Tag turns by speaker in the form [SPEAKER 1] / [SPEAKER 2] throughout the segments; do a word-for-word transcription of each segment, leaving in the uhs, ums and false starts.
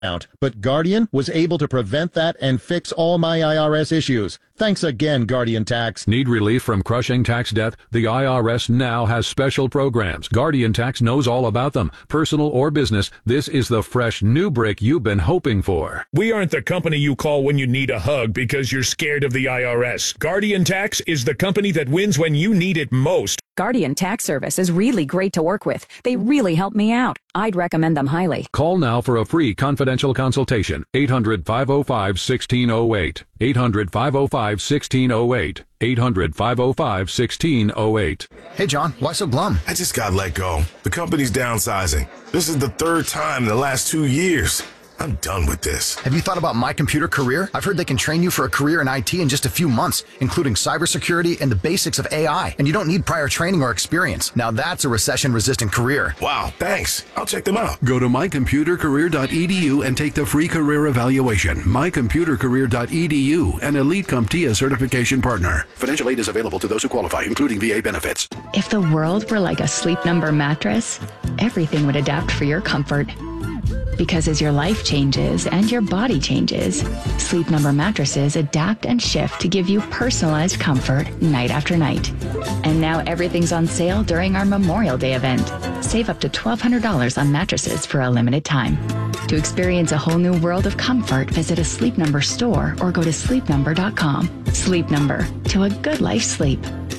[SPEAKER 1] But Guardian was able to prevent that and fix all my I R S issues. Thanks again, Guardian Tax.
[SPEAKER 2] Need relief from crushing tax debt? The I R S now has special programs. Guardian Tax knows all about them. Personal or business, this is the fresh new brick you've been hoping for.
[SPEAKER 3] We aren't the company you call when you need a hug because you're scared of the I R S. Guardian Tax is the company that wins when you need it most.
[SPEAKER 4] Guardian Tax Service is really great to work with. They really help me out. I'd recommend them highly.
[SPEAKER 2] Call now for a free confidential consultation. eight hundred, five oh five, one six oh eight. eight hundred, five oh five, one six oh eight. eight hundred, five oh five, one six oh eight.
[SPEAKER 5] Hey, John, why so glum?
[SPEAKER 6] I just got let go. The company's downsizing. This is the third time in the last two years. I'm done with this.
[SPEAKER 5] Have you thought about My Computer Career? I've heard they can train you for a career in I T in just a few months, including cybersecurity and the basics of A I. And you don't need prior training or experience. Now that's a recession-resistant career.
[SPEAKER 6] Wow, thanks. I'll check them out.
[SPEAKER 7] Go to my computer career dot e d u and take the free career evaluation. my computer career dot e d u, an Elite CompTIA certification partner. Financial aid is available to those who qualify, including V A benefits.
[SPEAKER 4] If the world were like a Sleep Number mattress, everything would adapt for your comfort. Because as your life changes and your body changes, Sleep Number mattresses adapt and shift to give you personalized comfort night after night. And now everything's on sale during our Memorial Day event. Save up to twelve hundred dollars on mattresses for a limited time. To experience a whole new world of comfort, visit a Sleep Number store or go to sleep number dot com. Sleep Number, to a good life sleep.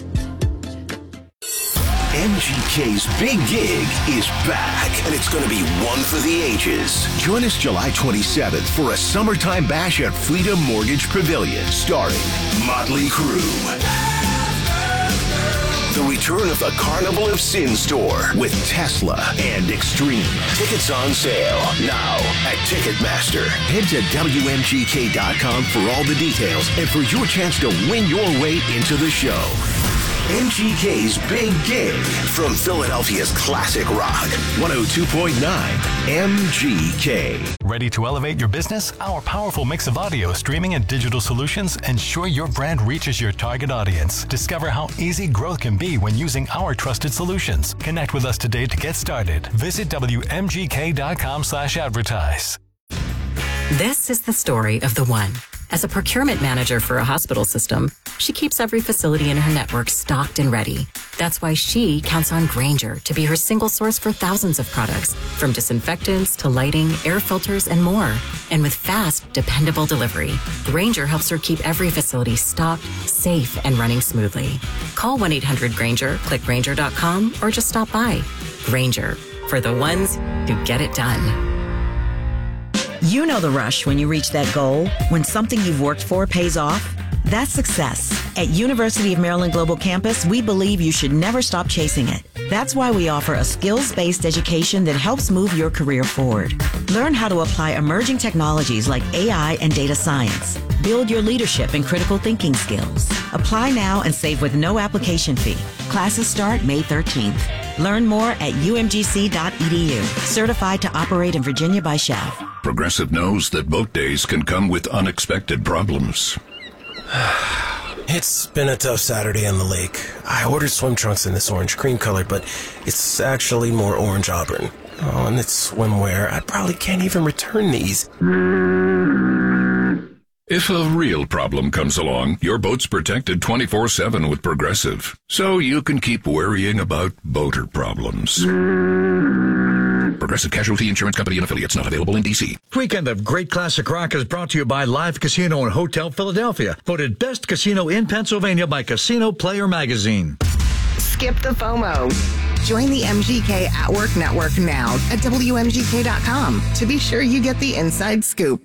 [SPEAKER 8] M G K's Big Gig is back, and it's going to be one for the ages. Join us July twenty-seventh for a summertime bash at Freedom Mortgage Pavilion, starring Motley Crue. The return of the Carnival of Sin Store with Tesla and Extreme. Tickets on sale now at Ticketmaster. Head to W M G K dot com for all the details and for your chance to win your way into the show. M G K's Big Gig from Philadelphia's classic rock, one oh two point nine M G K.
[SPEAKER 9] Ready to elevate your business? Our powerful mix of audio, streaming, and digital solutions ensure your brand reaches your target audience. Discover how easy growth can be when using our trusted solutions. Connect with us today to get started. Visit W M G K dot com slash advertise.
[SPEAKER 10] This is the story of the one. As a procurement manager for a hospital system, she keeps every facility in her network stocked and ready. That's why she counts on Grainger to be her single source for thousands of products, from disinfectants to lighting, air filters, and more. And with fast, dependable delivery, Grainger helps her keep every facility stocked, safe, and running smoothly. Call one eight hundred Grainger, click Grainger dot com, or just stop by. Grainger, for the ones who get it done.
[SPEAKER 11] You know the rush when you reach that goal, when something you've worked for pays off. That's success. At University of Maryland Global Campus, we believe you should never stop chasing it. That's why we offer a skills-based education that helps move your career forward. Learn how to apply emerging technologies like A I and data science. Build your leadership and critical thinking skills. Apply now and save with no application fee. Classes start May thirteenth. Learn more at U M G C dot E D U. Certified to operate in Virginia by S H A V.
[SPEAKER 7] Progressive knows that boat days can come with unexpected problems.
[SPEAKER 12] It's been a tough Saturday on the lake. I ordered swim trunks in this orange cream color, but it's actually more orange auburn. Oh, and it's swimwear. I probably can't even return these.
[SPEAKER 7] If a real problem comes along, your boat's protected twenty-four seven with Progressive, so you can keep worrying about boater problems. Progressive Casualty Insurance Company and affiliates, not available in D C.
[SPEAKER 13] Weekend of Great Classic Rock is brought to you by Live Casino and Hotel Philadelphia, voted best casino in Pennsylvania by Casino Player Magazine.
[SPEAKER 14] Skip the FOMO. Join the M G K at Work Network now at W M G K dot com to be sure you get the inside scoop.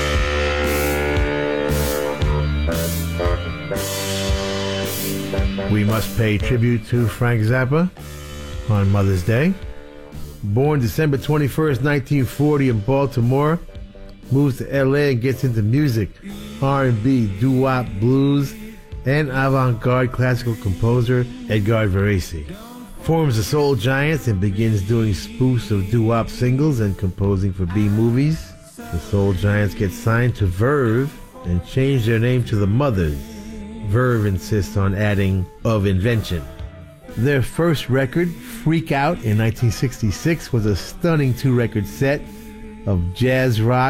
[SPEAKER 15] We must pay tribute to Frank Zappa on Mother's Day. Born December twenty-first, nineteen forty in Baltimore, moves to L A and gets into music, R and B, doo-wop, blues, and avant-garde classical composer Edgar Varese. Forms the Soul Giants and begins doing spoofs of doo-wop singles and composing for B-movies. The Soul Giants get signed to Verve and change their name to the Mothers. Verve insists on adding of invention. Their first record, Freak Out, in nineteen sixty-six, was a stunning two-record set of jazz rock